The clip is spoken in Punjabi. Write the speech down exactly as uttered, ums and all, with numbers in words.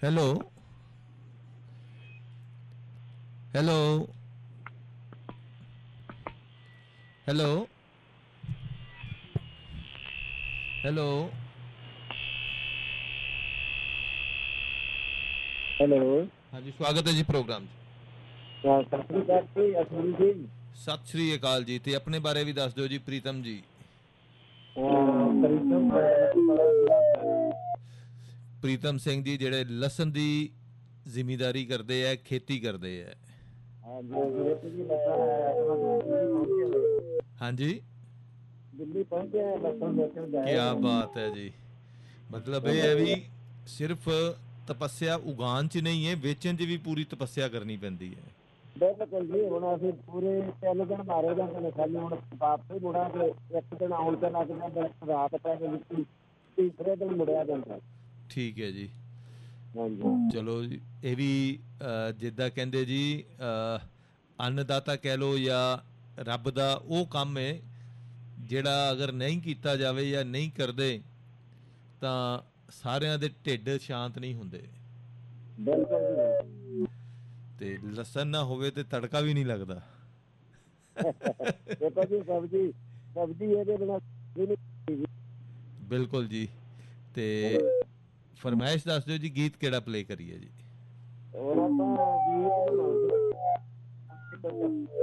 Hello hello hello hello hello. हाँ जी, स्वागत है जी प्रोग्राम 'ਚ। हाँ, सत श्री अकाल जी, ਅਸਲੀ ਜੀ। ਸਤਿ ਸ਼੍ਰੀ ਅਕਾਲ ਜੀ। ਤੇ ਆਪਣੇ ਬਾਰੇ ਵੀ ਦੱਸ ਦਿਓ ਜੀ ਪ੍ਰੀਤਮ ਜੀ। ਹਾਂ, ਪ੍ਰੀਤਮ ਬੜਾ ਪ੍ਰੀਤਮ ਸਿੰਘ ਜੀ ਜਿਹੜੇ ਲਸਣ ਦੀ ਜ਼ਿਮੀਂਦਾਰੀ ਕਰਦੇ ਹੈ, ਖੇਤੀ ਕਰਦੇ ਹੈ। ਹਾਂ ਜੀ, ਵੀਰੇ ਜੀ ਲਸਣ ਦਿੱਲੀ ਪਹੁੰਚੇ ਹੋਏ। ਹਾਂਜੀ, ਦਿੱਲੀ ਪਹੁੰਚੇ ਆ, ਲਸਣ ਵੇਚਣ ਕੀ ਗਏ ਹੋਏ। ਬਾਤ ਹੈ ਜੀ। ਮਤਲਬ ਇਹ ਹੈ ਵੀ ਸਿਰਫ ਤਪੱਸਿਆ ਉਗਾਉਣ 'ਚ ਨਹੀਂ ਹੈ, ਵੇਚਣ 'ਚ ਵੀ ਪੂਰੀ ਤਪੱਸਿਆ ਕਰਨੀ ਪੈਂਦੀ ਹੈ। ਬਿਲਕੁਲ ਜੀ, ਹੁਣ ਅਸੀਂ ਪੂਰੇ ਤਿੰਨ ਦਿਨ ਮਾਰੇ ਜਾਂਦੇ ਨੇ ਖਾਲੀ, ਹੁਣ ਵਾਪਸ ਮੁੜਾਂਗੇ। ਇੱਕ ਦਿਨ ਆਉਣ ਤੇ ਲੱਗ ਜਾਂਦਾ, ਰਾਤ ਪੈ ਜਾਂਦੀ, ਤੀਸਰੇ ਦਿਨ ਮੁੜਿਆ ਜਾਂਦਾ। ਠੀਕ ਹੈ ਜੀ। ਹਾਂਜੀ, ਚਲੋ ਜੀ, ਇਹ ਵੀ ਅ, ਜਿੱਦਾਂ ਕਹਿੰਦੇ ਜੀ ਅ, ਅੰਨਦਾਤਾ ਕਹਿ ਲਓ ਜਾਂ ਰੱਬ ਦਾ ਉਹ ਕੰਮ ਹੈ ਜਿਹੜਾ ਅਗਰ ਨਹੀਂ ਕੀਤਾ ਜਾਵੇ ਜਾਂ ਨਹੀਂ ਕਰਦੇ ਤਾਂ ਸਾਰਿਆਂ ਦੇ ਢਿੱਡ ਸ਼ਾਂਤ ਨਹੀਂ ਹੁੰਦੇ। ਬਿਲਕੁਲ ਜੀ। ਤੇ ਲਸਣ ਨਾ ਹੋਵੇ ਤੇ ਤੜਕਾ ਵੀ ਨਹੀਂ ਲੱਗਦਾ। ਦੇਖੋ ਜੀ, ਸਬਜ਼ੀ ਸਬਜ਼ੀ ਇਹਦੇ ਬਿਨਾਂ ਵੀ ਨਹੀਂ। ਬਿਲਕੁਲ ਜੀ। ਤੇ ਫਰਮਾਇਸ਼ ਦੱਸ ਦਿਓ ਜੀ, ਗੀਤ ਕਿਹੜਾ ਪਲੇ ਕਰੀਏ ਜੀ। ਹੁਣ ਆਪਾਂ ਗੀਤ ਬਣਾਉਂਦੇ